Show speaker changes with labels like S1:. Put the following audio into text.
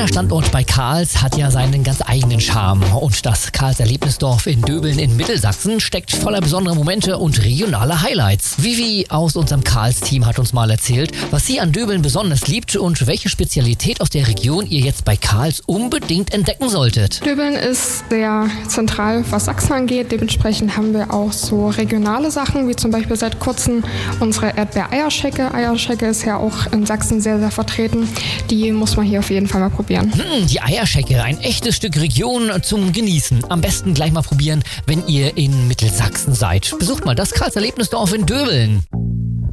S1: Jeder Standort bei Karls hat ja seinen ganz eigenen Charme. Und das Karls Erlebnisdorf in Döbeln in Mittelsachsen steckt voller besonderer Momente und regionaler Highlights. Vivi aus unserem Karls-Team hat uns mal erzählt, was sie an Döbeln besonders liebt und welche Spezialität aus der Region ihr jetzt bei Karls unbedingt entdecken solltet.
S2: Döbeln ist sehr zentral, was Sachsen angeht. Dementsprechend haben wir auch so regionale Sachen, wie zum Beispiel seit kurzem unsere Erdbeereierschecke. Eierschecke ist ja auch in Sachsen sehr, sehr vertreten. Die muss man hier auf jeden Fall mal probieren.
S1: Die Eierschecke, ein echtes Stück Region zum Genießen. Am besten gleich mal probieren, wenn ihr in Mittelsachsen seid. Besucht mal das Karls Erlebnisdorf in Döbeln.